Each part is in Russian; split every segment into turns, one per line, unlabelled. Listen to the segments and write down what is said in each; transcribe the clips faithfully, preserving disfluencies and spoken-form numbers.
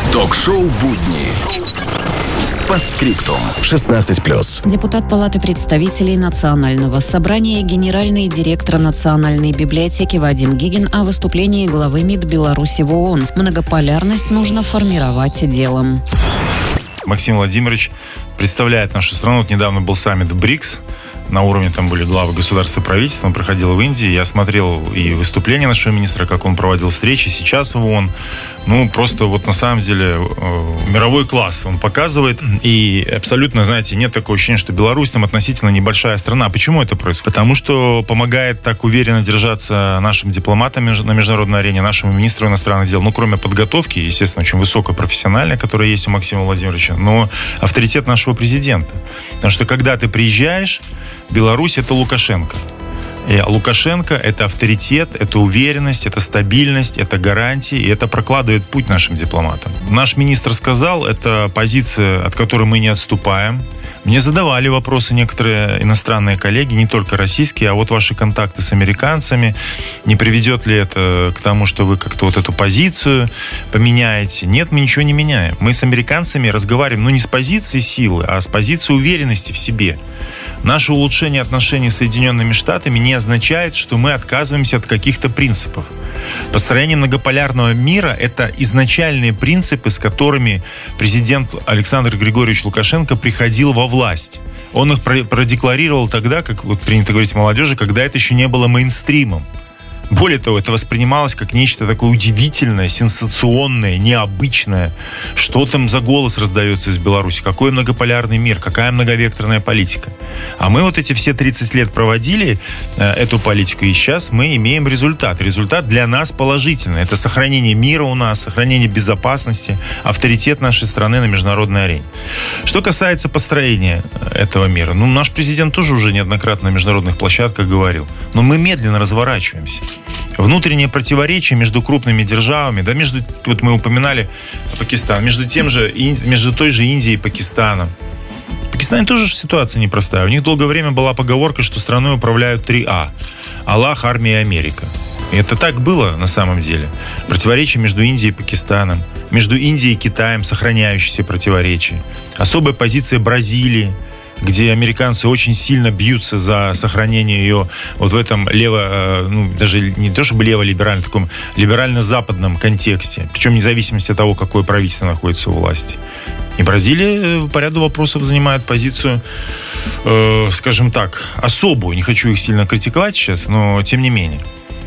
Ток-шоу «Будни». По скриптум. шестнадцать плюс.
Депутат Палаты представителей Национального собрания и генеральный директор Национальной библиотеки Вадим Гигин о выступлении главы МИД Беларуси в ООН. Многополярность нужно формировать делом.
Максим Владимирович представляет нашу страну. Вот недавно был саммит в БРИКС. На уровне там были главы государства и правительства. Он проходил в Индии. Я смотрел и выступление нашего министра, как он проводил встречи сейчас в ООН. Ну, просто вот на самом деле мировой класс он показывает. И абсолютно, знаете, нет такого ощущения, что Беларусь там относительно небольшая страна. Почему это происходит? Потому что помогает так уверенно держаться нашим дипломатам на международной арене, нашему министру иностранных дел. Ну, кроме подготовки, естественно, очень высокопрофессиональной, которая есть у Максима Владимировича, но авторитет нашего президента. Потому что когда ты приезжаешь, Беларусь — это Лукашенко. И Лукашенко — это авторитет, это уверенность, это стабильность, это гарантии, и это прокладывает путь нашим дипломатам. Наш министр сказал, это позиция, от которой мы не отступаем. Мне задавали вопросы некоторые иностранные коллеги, не только российские, а вот ваши контакты с американцами, не приведет ли это к тому, что вы как-то вот эту позицию поменяете? Нет, мы ничего не меняем. Мы с американцами разговариваем, ну, не с позиции силы, а с позиции уверенности в себе. Наше улучшение отношений с Соединенными Штатами не означает, что мы отказываемся от каких-то принципов. Построение многополярного мира — это изначальные принципы, с которыми президент Александр Григорьевич Лукашенко приходил во власть. Он их продекларировал тогда, как вот принято говорить молодежи, когда это еще не было мейнстримом. Более того, это воспринималось как нечто такое удивительное, сенсационное, необычное. Что там за голос раздается из Беларуси? Какой многополярный мир? Какая многовекторная политика? А мы вот эти все тридцать лет проводили э, эту политику, и сейчас мы имеем результат. Результат для нас положительный. Это сохранение мира у нас, сохранение безопасности, авторитет нашей страны на международной арене. Что касается построения этого мира, ну, наш президент тоже уже неоднократно на международных площадках говорил, но мы медленно разворачиваемся. Внутреннее противоречие между крупными державами, да, между, вот мы упоминали Пакистан, между тем же, между той же Индией и Пакистаном. В Пакистане тоже ситуация непростая. У них долгое время была поговорка, что страной управляют три А. Аллах, армия и Америка. И это так было на самом деле. Противоречие между Индией и Пакистаном, между Индией и Китаем, сохраняющиеся противоречия. Особая позиция Бразилии, где американцы очень сильно бьются за сохранение ее вот в этом лево, ну, даже не то чтобы лево-либеральном, таком либерально-западном контексте, причем вне зависимости от того, какое правительство находится у власти. И Бразилия по ряду вопросов занимает позицию, э, скажем так, особую. Не хочу их сильно критиковать сейчас, но тем не менее.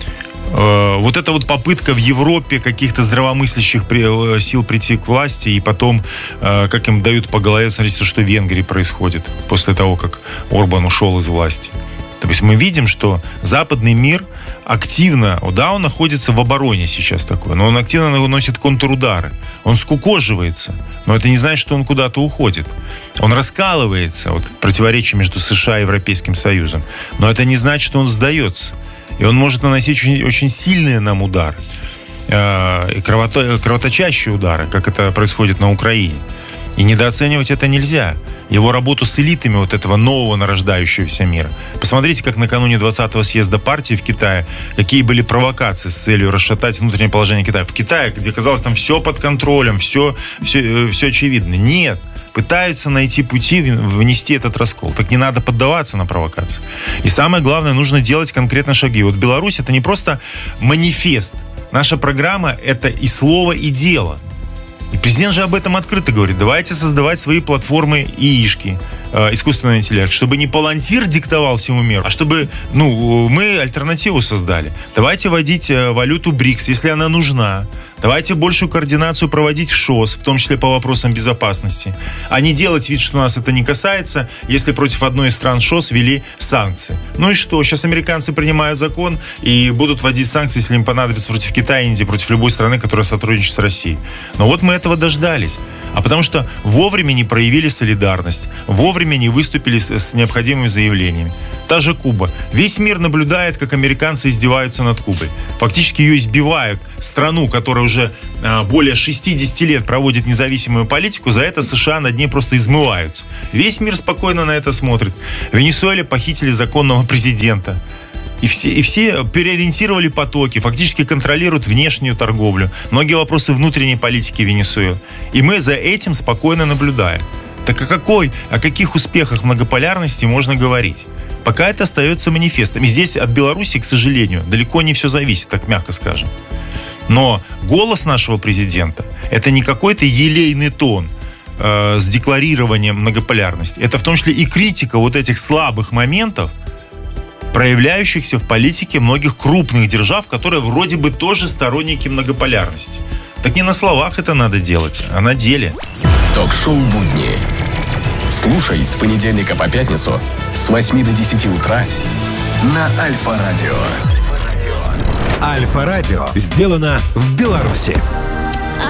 Вот эта вот попытка в Европе каких-то здравомыслящих сил прийти к власти, и потом, как им дают по голове, смотрите, то, что в Венгрии происходит после того, как Орбан ушел из власти. То есть мы видим, что западный мир активно, да, он находится в обороне сейчас такой, но он активно наносит контрудары. Он скукоживается, но это не значит, что он куда-то уходит. Он раскалывается, вот противоречие между США и Европейским Союзом, но это не значит, что он сдается. И он может наносить очень, очень сильные нам удары, э, кровото, кровоточащие удары, как это происходит на Украине. И недооценивать это нельзя. Его работу с элитами вот этого нового нарождающегося мира. Посмотрите, как накануне двадцатого съезда партии в Китае, какие были провокации с целью расшатать внутреннее положение Китая. В Китае, где, казалось, там все под контролем, все, все, все очевидно. Нет. Пытаются найти пути внести этот раскол. Так не надо поддаваться на провокации. И самое главное, нужно делать конкретно шаги. Вот Беларусь — это не просто манифест. Наша программа — это и слово, и дело. И президент же об этом открыто говорит. Давайте создавать свои платформы ИИшки, э, искусственный интеллект, чтобы не Палантир диктовал всему миру, а чтобы, ну, мы альтернативу создали. Давайте вводить валюту БРИКС, если она нужна. Давайте большую координацию проводить в ШОС, в том числе по вопросам безопасности, а не делать вид, что нас это не касается, если против одной из стран ШОС ввели санкции. Ну и что? Сейчас американцы принимают закон и будут вводить санкции, если им понадобится, против Китая, Индии, против любой страны, которая сотрудничает с Россией. Но вот мы этого дождались. А потому что вовремя не проявили солидарность, вовремя не выступили с, с необходимыми заявлениями. Та же Куба. Весь мир наблюдает, как американцы издеваются над Кубой. Фактически ее избивают. Страну, которая уже а, более шестьдесят лет проводит независимую политику, за это США над ней просто измываются. Весь мир спокойно на это смотрит. В Венесуэле похитили законного президента. И все, и все переориентировали потоки, фактически контролируют внешнюю торговлю, многие вопросы внутренней политики Венесуэлы. И мы за этим спокойно наблюдаем. Так о какой, о каких успехах многополярности можно говорить? Пока это остается манифестом. И здесь от Беларуси, к сожалению, далеко не все зависит, так мягко скажем. Но голос нашего президента – это не какой-то елейный тон э, с декларированием многополярности. Это в том числе и критика вот этих слабых моментов, проявляющихся в политике многих крупных держав, которые вроде бы тоже сторонники многополярности. Так не на словах это надо делать, а на деле.
Ток-шоу «Будни». Слушай с понедельника по пятницу с восьми до десяти утра на Альфа-радио.
Альфа-радио сделано в Беларуси.